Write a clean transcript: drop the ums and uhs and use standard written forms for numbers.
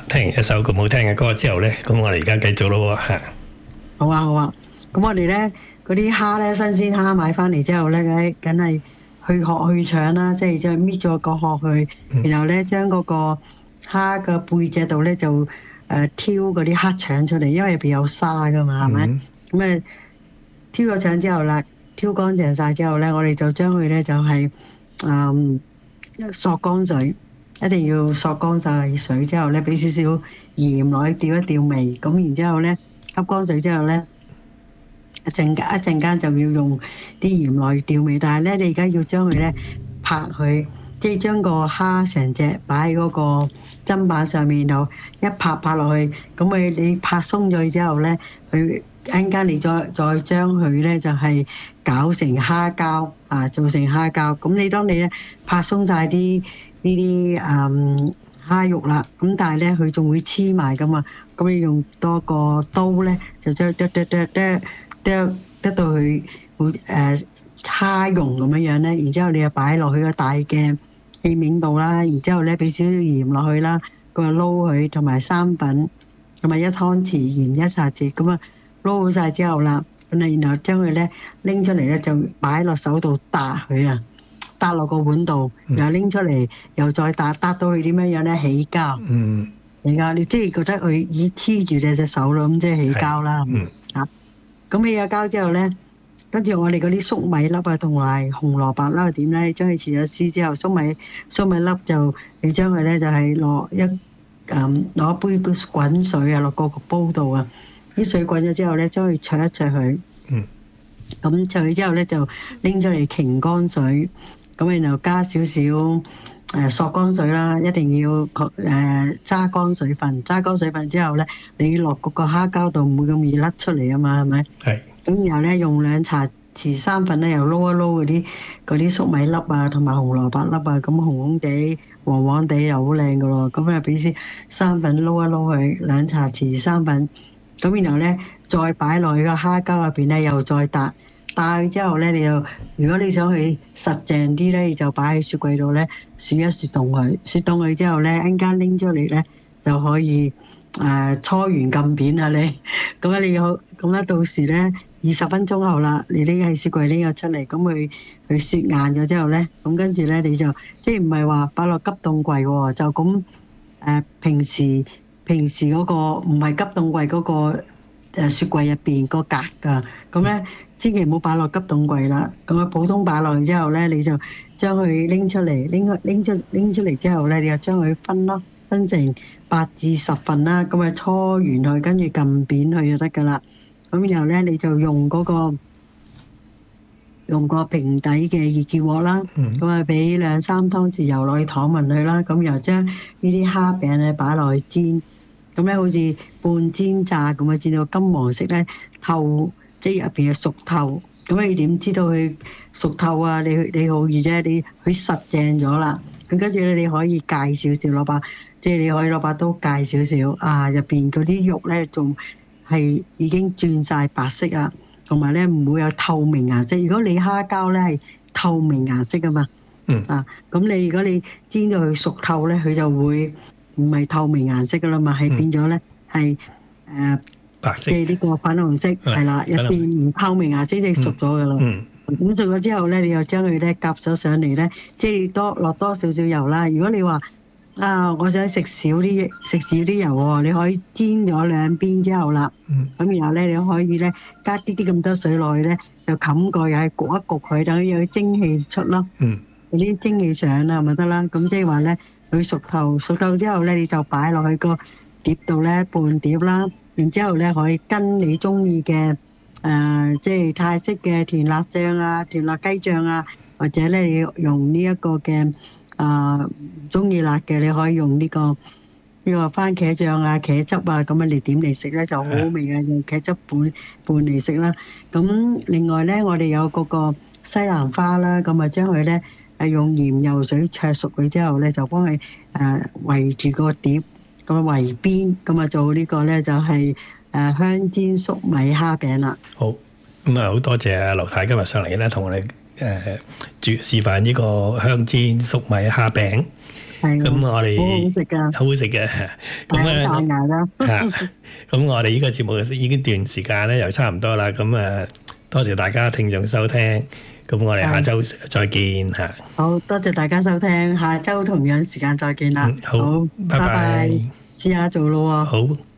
聽完一首咁好聽嘅歌之後咧，咁我哋而家繼續咯喎嚇。 好啊好啊，咁我哋咧嗰啲蝦咧，新鮮蝦買翻嚟之後咧，梗係去殼去腸啦，即係即係搣咗個殼去，然後咧將嗰個蝦嘅背脊度咧就挑嗰啲黑腸出嚟，因為入邊有沙噶嘛，係咪？咁挑咗腸之後啦，挑乾淨晒之後咧，我哋就將佢咧就係索乾水，一定要索乾晒水之後咧，俾少少鹽落去調一調味，咁然之後咧吸乾水之後咧，一陣間就要用啲鹽落去調味，但係咧你而家要將佢咧拍佢，即係將個蝦成隻擺喺嗰個砧板上面，然後一拍落去，咁你拍鬆咗之後咧，佢一陣間你再將佢咧就係攪成蝦膠啊，做成蝦膠。咁你當你咧拍鬆晒呢啲蝦肉啦，咁但係咧佢仲會黐埋噶嘛，咁你用多個刀咧就將剁到佢好蝦蓉咁樣咧，然之後你就擺落去個大嘅器皿度啦，然之後咧俾少少鹽落去啦，咁啊撈佢同埋生粉，同埋1湯匙鹽1茶匙，咁啊撈好晒之後啦，咁啊然後將佢咧拎出嚟咧就擺落手度搭佢啊，搭落個碗度，然後拎出嚟又再搭到佢點樣咧起膠。起膠你即係覺得佢已黐住你隻手咯，咁即係起膠啦。咁起咗膠之後咧，跟住我哋嗰啲粟米粒啊同埋紅蘿蔔粒點咧，將佢切咗絲之後，粟米粒就你將佢咧就係攞一杯滾水啊落個煲度啊，啲水滾咗之後咧，將佢焯一焯佢。咁焯佢之後咧就拎出嚟擎乾水，咁然後加少少索乾水啦，一定要揸乾水分。揸乾水分之後咧，你落嗰個蝦膠度唔會咁易甩出嚟啊嘛，係咪？係。咁然後咧用2茶匙生粉咧，又撈一撈嗰啲粟米粒啊，同埋紅蘿蔔粒啊，咁紅紅地、黃黃地又好靚噶咯。咁啊俾啲生粉撈一撈佢，2茶匙生粉。咁然後咧再擺落去個蝦膠入邊咧，又再搭佢之後咧，你又如果你想去實淨啲咧，你就擺喺雪櫃度咧，雪凍佢。雪凍佢之後咧，一陣間拎出嚟咧就可以搓完撳片啊你。咁咧你好，咁咧到時咧20分鐘後啦，你拎喺雪櫃拎咗出嚟，咁佢雪硬咗之後咧，咁跟住咧你就即係唔係話擺落急凍櫃喎，就咁平時嗰個唔係急凍櫃嗰個雪櫃入邊個格㗎，咁咧千祈唔好擺落急凍櫃啦。咁啊普通擺落去之後咧，你就將佢拎出嚟，拎出嚟之後咧，你就將佢分成8至10份啦。咁啊搓完佢，跟住撳扁佢就得㗎啦。咁然後咧你就用個平底嘅熱結鑊啦，咁啊俾2-3湯匙油落去淥勻佢啦。咁然後將呢啲蝦餅咧擺落去煎。咁咧好似半煎炸咁啊，煎到金黃色咧透，即係入邊係熟透。咁你點知道佢熟透啊？你好易啫，佢實淨咗啦。咁跟住咧你可以戒少少攞把，即係你可以攞把刀戒少少啊。入邊嗰啲肉咧仲係已經轉晒白色啦，同埋咧唔會有透明顏色。如果你蝦膠咧係透明顏色噶嘛，咁如果你煎到佢熟透咧，佢就會唔係透明顏色噶啦嘛，係變咗咧係白色，即係呢個粉紅色係啦，入邊唔透明顏色即係熟咗噶啦。咁熟咗之後咧，你又將佢咧夾咗上嚟咧，即係落多少少油啦。如果你話我想食少啲油喎，你可以煎咗兩邊之後啦，咁然後咧你可以咧加啲咁多水落去咧，就冚過又係焗一焗佢，等佢有蒸氣出咯。有啲蒸氣上啦，咪得啦。咁即係話咧，佢熟透之後咧，你就擺落去個碟度咧，半碟啦。然之後咧，可以跟你中意嘅即係泰式嘅甜辣醬啊、甜辣雞醬啊，或者咧你用呢一個嘅唔中意辣嘅，你可以用呢個番茄醬啊、茄汁啊咁樣嚟點嚟食咧，就好好味嘅，用茄汁拌嚟食啦。咁另外咧，我哋有嗰個西蘭花啦，咁啊將佢咧用鹽油水焯熟佢之後咧，就幫佢圍住個碟咁啊圍邊，咁啊做呢個咧就係香煎粟米蝦餅啦。 好，咁啊好多謝阿劉太今日上嚟咧，同我哋示範呢個香煎粟米蝦餅。 係咁我哋好好食㗎， 好好食嘅。咁係好彈牙啦。 咁我哋呢個節目已經段時間咧又差唔多啦。咁多謝大家聽眾收聽。咁我哋下週再見嚇。 好多謝大家收聽，下週同樣時間再見啦。 好，拜拜。 試下做咯喎。 好。